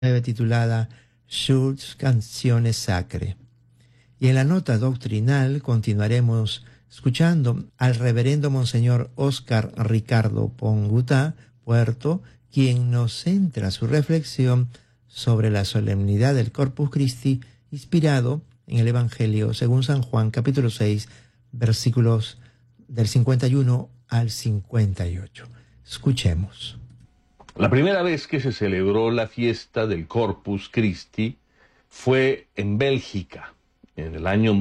titulada Sus Canciones Sacre. Y en la nota doctrinal continuaremos escuchando al reverendo Monseñor Óscar Ricardo Pongutá Puerto, quien nos centra su reflexión sobre la solemnidad del Corpus Christi, inspirado en el Evangelio según San Juan, capítulo 6, versículos del 51 al 58. Escuchemos. La primera vez que se celebró la fiesta del Corpus Christi fue en Bélgica, en el año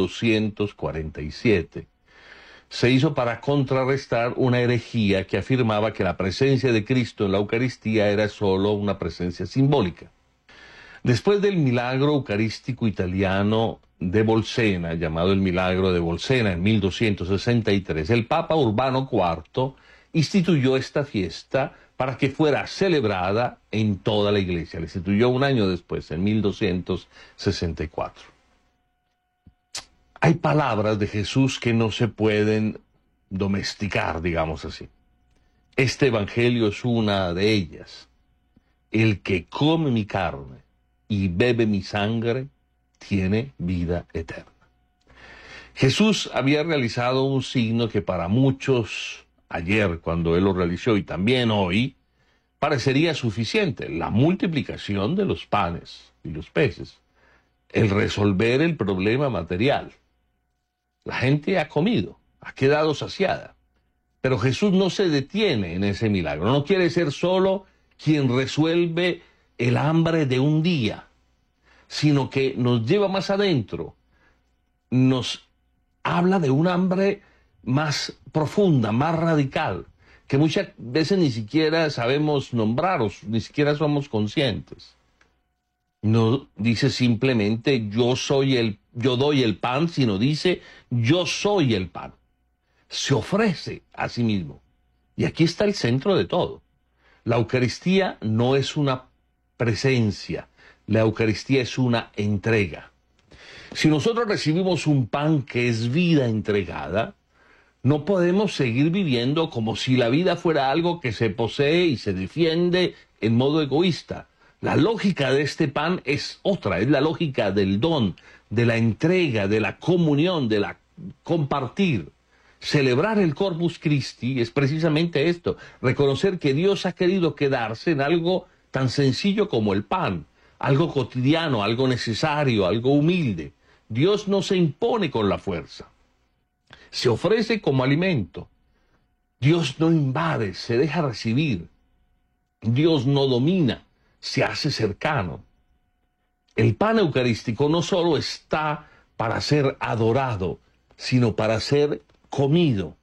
1247. Se hizo para contrarrestar una herejía que afirmaba que la presencia de Cristo en la Eucaristía era solo una presencia simbólica. Después del milagro eucarístico italiano de Bolsena, llamado el milagro de Bolsena en 1263, el Papa Urbano IV instituyó esta fiesta para que fuera celebrada en toda la iglesia. La instituyó un año después, en 1264. Hay palabras de Jesús que no se pueden domesticar, digamos así. Este evangelio es una de ellas. El que come mi carne y bebe mi sangre tiene vida eterna. Jesús había realizado un signo que para muchos, ayer cuando él lo realizó y también hoy, parecería suficiente: la multiplicación de los panes y los peces, el resolver el problema material. La gente ha comido, ha quedado saciada, pero Jesús no se detiene en ese milagro. No quiere ser solo quien resuelve el hambre de un día, sino que nos lleva más adentro, nos habla de un hambre más profunda, más radical, que muchas veces ni siquiera sabemos nombraros, ni siquiera somos conscientes. No dice simplemente yo doy el pan, sino dice yo soy el pan. Se ofrece a sí mismo. Y aquí está el centro de todo. La Eucaristía no es una presencia, la Eucaristía es una entrega. Si nosotros recibimos un pan que es vida entregada, no podemos seguir viviendo como si la vida fuera algo que se posee y se defiende en modo egoísta. La lógica de este pan es otra, es la lógica del don, de la entrega, de la comunión, de la compartir. Celebrar el Corpus Christi es precisamente esto: reconocer que Dios ha querido quedarse en algo tan sencillo como el pan, algo cotidiano, algo necesario, algo humilde. Dios no se impone con la fuerza, se ofrece como alimento. Dios no invade, se deja recibir. Dios no domina, se hace cercano. El pan eucarístico no solo está para ser adorado, sino para ser comido.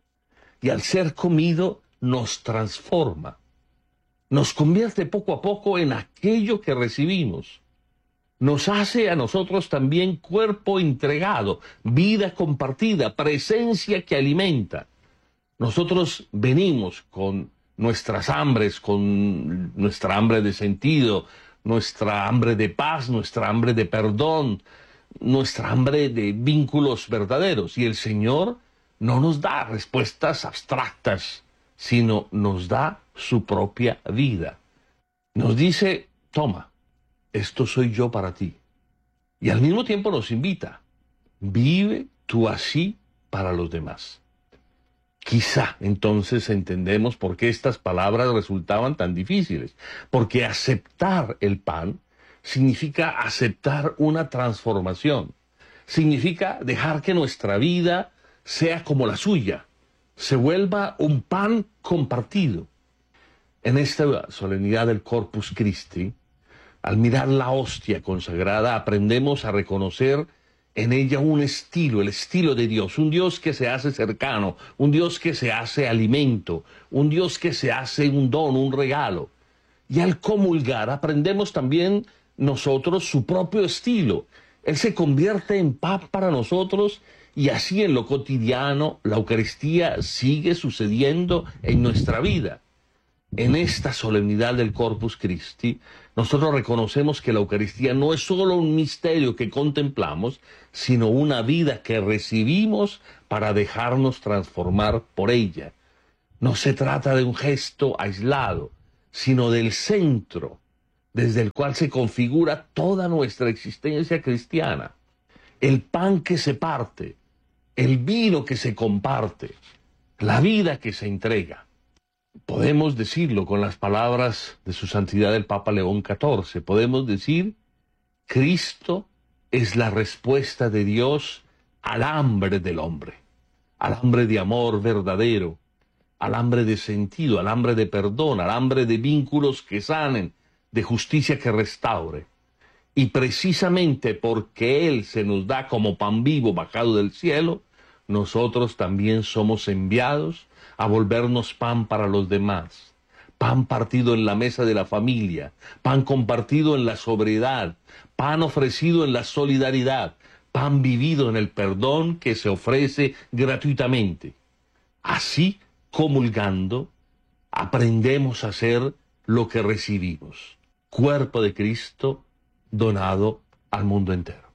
Y al ser comido nos transforma, nos convierte poco a poco en aquello que recibimos. Nos hace a nosotros también cuerpo entregado, vida compartida, presencia que alimenta. Nosotros venimos con nuestras hambres, con nuestra hambre de sentido, nuestra hambre de paz, nuestra hambre de perdón, nuestra hambre de vínculos verdaderos. Y el Señor no nos da respuestas abstractas, sino nos da su propia vida. Nos dice: toma, esto soy yo para ti. Y al mismo tiempo nos invita: vive tú así para los demás. Quizá entonces entendemos por qué estas palabras resultaban tan difíciles. Porque aceptar el pan significa aceptar una transformación. Significa dejar que nuestra vida sea como la suya, se vuelva un pan compartido. En esta solemnidad del Corpus Christi, al mirar la hostia consagrada, aprendemos a reconocer en ella un estilo, el estilo de Dios, un Dios que se hace cercano, un Dios que se hace alimento, un Dios que se hace un don, un regalo. Y al comulgar aprendemos también nosotros su propio estilo. Él se convierte en pan para nosotros, y así en lo cotidiano la Eucaristía sigue sucediendo en nuestra vida. En esta solemnidad del Corpus Christi, nosotros reconocemos que la Eucaristía no es solo un misterio que contemplamos, sino una vida que recibimos para dejarnos transformar por ella. No se trata de un gesto aislado, sino del centro desde el cual se configura toda nuestra existencia cristiana. El pan que se parte, el vino que se comparte, la vida que se entrega. Podemos decirlo con las palabras de su santidad el Papa León XIV. Podemos decir, Cristo es la respuesta de Dios al hambre del hombre, al hambre de amor verdadero, al hambre de sentido, al hambre de perdón, al hambre de vínculos que sanen, de justicia que restaure. Y precisamente porque Él se nos da como pan vivo bajado del cielo, nosotros también somos enviados a volvernos pan para los demás. Pan partido en la mesa de la familia, pan compartido en la sobriedad, pan ofrecido en la solidaridad, pan vivido en el perdón que se ofrece gratuitamente. Así, comulgando, aprendemos a hacer lo que recibimos. Cuerpo de Cristo donado al mundo entero.